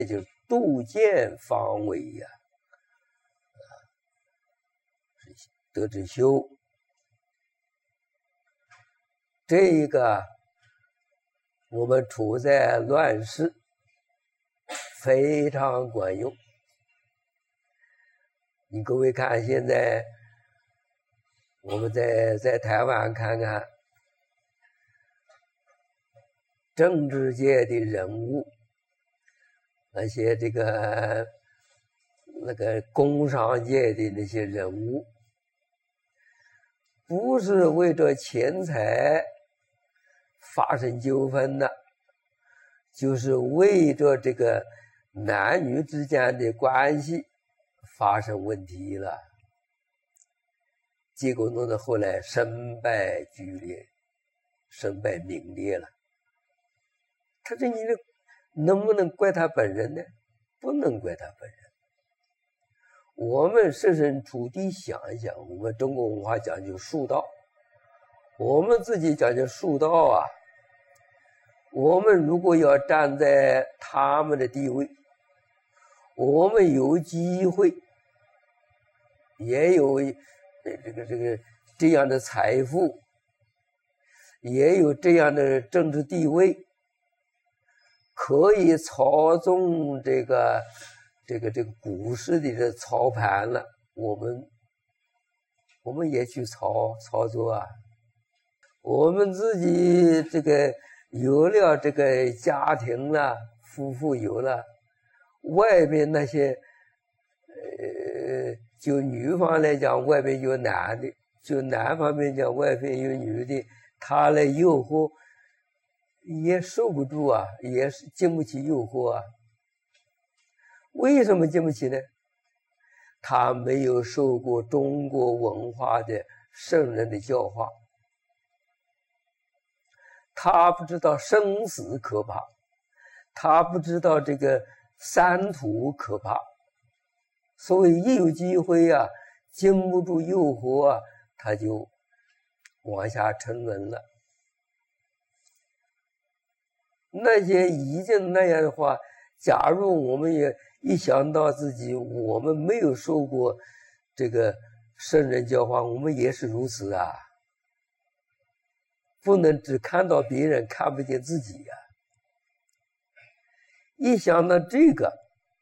也就是杜渐方为呀，德之修，这一个我们处在乱世非常管用。你各位看，现在我们在台湾看看政治界的人物，那些那个工商界的那些人物，不是为着钱财发生纠纷的，就是为着这个男女之间的关系发生问题了，结果弄得后来身败俱裂，身败名裂了。他这你能不能怪他本人呢？不能怪他本人。我们设身处地想一想，我们中国文化讲究术道，我们自己讲究术道啊。我们如果要站在他们的地位，我们有机会，也有这样的财富，也有这样的政治地位，可以操纵这个股市的这操盘了，我们也去操作啊。我们自己有了这个家庭了，夫妇有了，外面那些就女方来讲，外面有男的；就男方面讲，外面有女的，他来诱惑，也受不住啊，也是经不起诱惑啊。为什么经不起呢？他没有受过中国文化的圣人的教化，他不知道生死可怕，他不知道这个三途可怕，所以一有机会啊，经不住诱惑啊，他就往下沉沦了。那些已经那样的话，假如我们也一想到自己我们没有受过这个圣人教化，我们也是如此啊，不能只看到别人，看不见自己呀。一想到这个，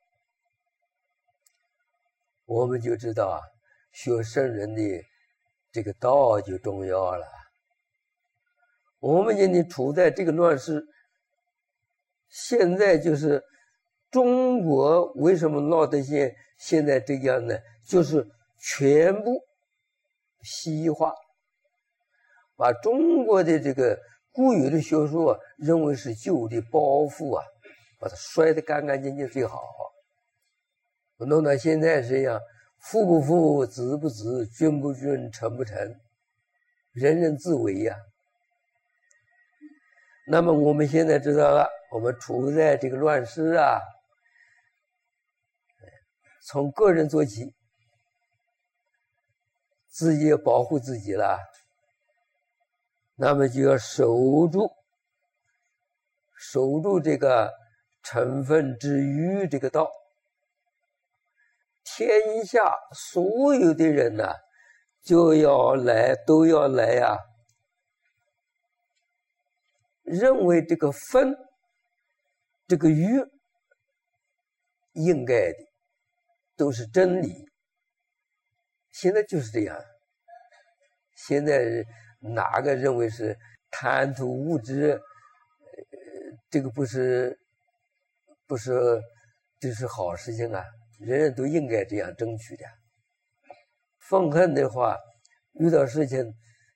我们就知道啊，学圣人的这个道就重要了。我们今天处在这个乱世，现在就是中国为什么闹得现在这样呢？就是全部西化，把中国的这个固有的学说啊，认为是旧的包袱啊，把它摔得干干净净最好。弄到现在这样，富不富，子不子，君不君，臣不臣，人人自危呀。那么我们现在知道了，我们处在这个乱世啊，从个人做起，自己要保护自己了，那么就要守住这个成分之余这个道。天下所有的人呢，都要来啊，认为这个分这个余应该的都是真理。现在就是这样，现在哪个认为是贪图物质，这个不是这是好事情啊，人人都应该这样争取的。愤恨的话，遇到事情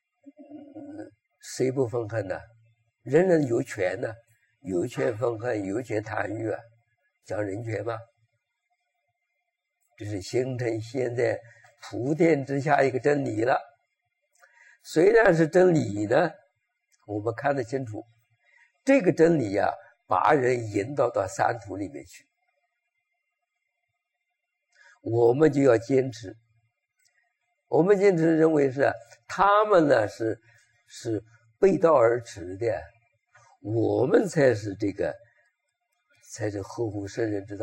谁不愤恨呢？人人有权呢，有权愤恨，有权贪欲啊，讲人权嘛。这是形成现在普天之下一个真理了。虽然是真理呢，我们看得清楚，这个真理啊，把人引导到三途里面去，我们就要坚持。我们坚持认为是他们呢是背道而驰的，我们才是才是合乎圣人之道。